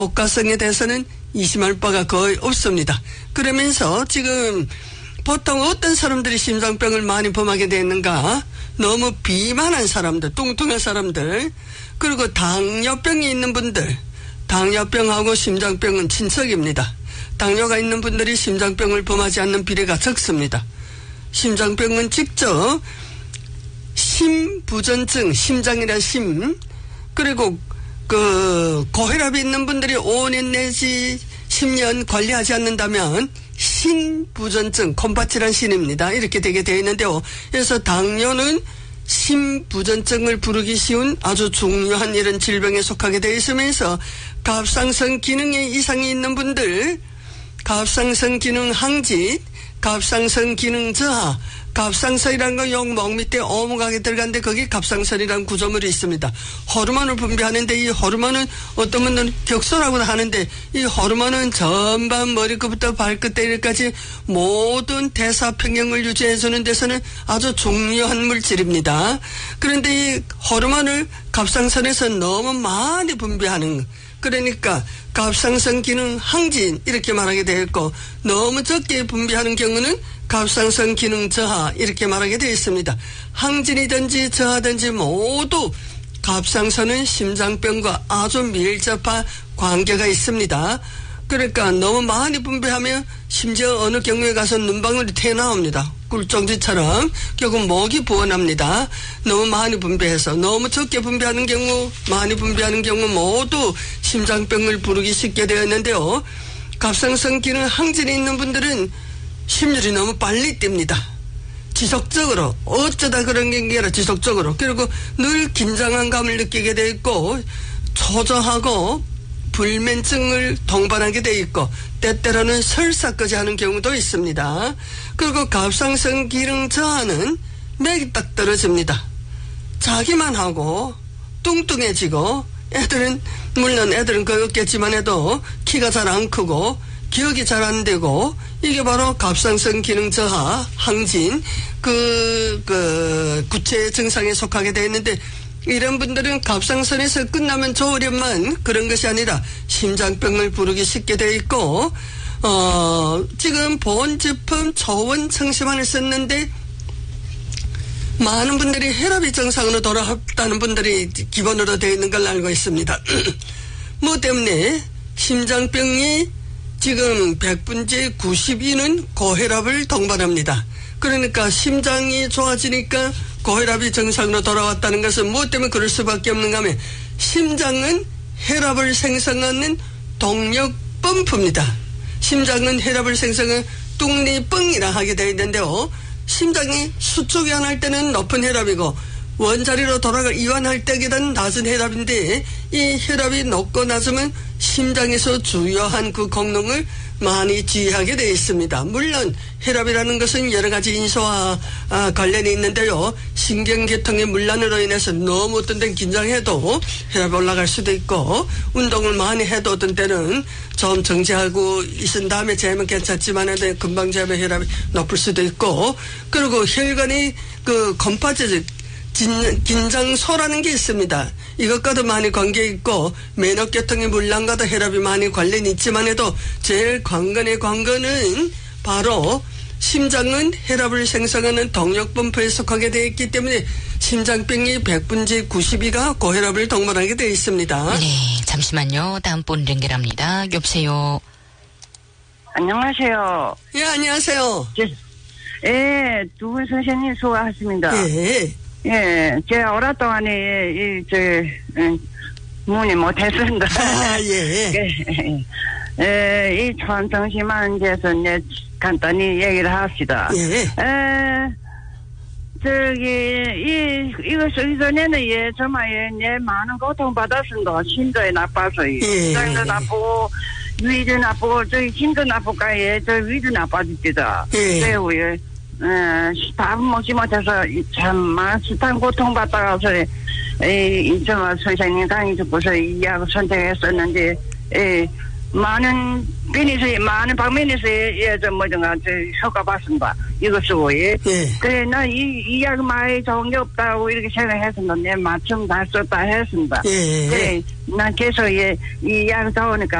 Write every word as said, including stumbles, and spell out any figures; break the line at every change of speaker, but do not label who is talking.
복가성에 대해서는 의심할 바가 거의 없습니다. 그러면서 지금 보통 어떤 사람들이 심장병을 많이 범하게 되는가? 너무 비만한 사람들, 뚱뚱한 사람들, 그리고 당뇨병이 있는 분들. 당뇨병하고 심장병은 친척입니다. 당뇨가 있는 분들이 심장병을 범하지 않는 비례가 적습니다. 심장병은 직접 심부전증, 심장이라 심, 그리고 그 고혈압이 있는 분들이 오 년 내지 십 년 관리하지 않는다면 신부전증, 콤파티란 신입니다. 이렇게 되게 되어 있는데요. 그래서 당뇨는 심부전증을 부르기 쉬운 아주 중요한 이런 질병에 속하게 되어 있으면서 갑상선 기능에 이상이 있는 분들, 갑상선 기능 항진, 갑상선 기능 저하, 갑상선이라는 건 욕목 밑에 오목하게 들어가는데 거기 갑상선이라는 구조물이 있습니다. 호르몬을 분비하는데 이 호르몬은 어떤 분들은 격소라고도 하는데 이 호르몬은 전반 머리끝부터 발끝까지 모든 대사 평형을 유지해주는 데서는 아주 중요한 물질입니다. 그런데 이 호르몬을 갑상선에서 너무 많이 분비하는, 그러니까 갑상선 기능 항진 이렇게 말하게 되어 있고, 너무 적게 분비하는 경우는 갑상선 기능 저하 이렇게 말하게 되어 있습니다. 항진이든지 저하든지 모두 갑상선은 심장병과 아주 밀접한 관계가 있습니다. 그러니까 너무 많이 분비하면 심지어 어느 경우에 가서 눈방울이 튀어나옵니다. 꿀종지처럼 결국 목이 부어납니다. 너무 많이 분비해서. 너무 적게 분비하는 경우, 많이 분비하는 경우 모두 심장병을 부르기 쉽게 되었는데요. 갑상선 기능 항진이 있는 분들은 심률이 너무 빨리 뜁니다. 지속적으로, 어쩌다 그런 게 아니라 지속적으로. 그리고 늘 긴장한 감을 느끼게 돼 있고, 초조하고 불면증을 동반하게 돼 있고, 때때로는 설사까지 하는 경우도 있습니다. 그리고 갑상선 기능 저하는 맥이 딱 떨어집니다. 자기만 하고 뚱뚱해지고, 애들은 물론 애들은 그렇겠지만 해도 키가 잘 안 크고 기억이 잘 안 되고, 이게 바로 갑상선 기능 저하, 항진, 그, 그, 구체 증상에 속하게 되어 있는데, 이런 분들은 갑상선에서 끝나면 좋으련만 그런 것이 아니라 심장병을 부르기 쉽게 되어 있고, 어, 지금 보온제품 저온 청심환을 썼는데, 많은 분들이 혈압이 정상으로 돌아왔다는 분들이 기본으로 되어 있는 걸 알고 있습니다. 뭐 때문에 심장병이 지금 백 분째 구십이는 고혈압을 동반합니다. 그러니까 심장이 좋아지니까 고혈압이 정상으로 돌아왔다는 것은 무엇 때문에 그럴 수밖에 없는가 하면 심장은 혈압을 생성하는 동력 펌프입니다. 심장은 혈압을 생성하는 뚱리뻥이라 하게 되어 있는데요. 심장이 수축이완할 때는 높은 혈압이고 원자리로 돌아가 이완할 때보다는 낮은 혈압인데, 이 혈압이 높고 낮으면 심장에서 주요한 그功能을 많이 지휘하게 되어 있습니다. 물론 혈압이라는 것은 여러 가지 인수와 아, 관련이 있는데요. 신경계통의 문란으로 인해서 너무 어떤 때는 긴장해도 혈압이 올라갈 수도 있고, 운동을 많이 해도 어떤 때는 좀 정지하고 있은 다음에 재면 괜찮지만 해도 금방 재면 혈압이 높을 수도 있고, 그리고 혈관이 그 컴파즈 진, 긴장소라는 게 있습니다. 이것과도 많이 관계 있고, 면역계통의 문란과도 혈압이 많이 관련이 있지만 해도 제일 관건의 관건은 바로 심장은 혈압을 생성하는 동력펌프에 속하게 되어 있기 때문에 심장병이 백 분째 구십이가 고혈압을 동반하게 되어 있습니다.
네, 잠시만요. 다음 분 연결합니다. 여보세요.
안녕하세요.
예, 안녕하세요.
예, 두 분 선생님 수고하셨습니다.
예.
예, 제가 오랫동안, 이, 저, 문의 못했습니다.
아, 예.
예, 예, 이 초안정심환에 대해서 이제 간단히 얘기를 합시다.
예.
에, 저기, 이, 이거 쓰기 전에는 예, 정말 예, 예 많은 고통받았습니다. 심도에 나빠서, 예. 심장도 나쁘고, 위도 나쁘고, 저기 힘도 나쁘니까, 예, 저 위도 나빠집니다.
예.
그리고, 예. 에, 밥은 먹지 못해서 참 많은 숱한 고통받다가서 이 정말 선생님 강의 듣고서 이 약을 선택했었는데, 에, 많은 변에서 많은 방면에서 예저 뭐든가 저 효과 봤습니다. 이거 쓰고 예.
예.
그래 나이 이약 많이 좋은 게 없다고 이렇게 생각했습니다. 내 맞춤 다 썼다 했습니다.
예.
그래 난 계속 예이약 좋으니까.